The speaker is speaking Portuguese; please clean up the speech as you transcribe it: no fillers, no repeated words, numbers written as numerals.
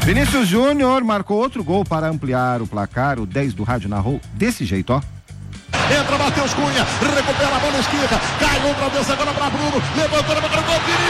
Vinícius Júnior marcou outro gol para ampliar o placar. O 10 do rádio narrou desse jeito, ó. Entra Matheus Cunha, recupera a bola esquerda, cai outra vez agora para Bruno, levantou, gol,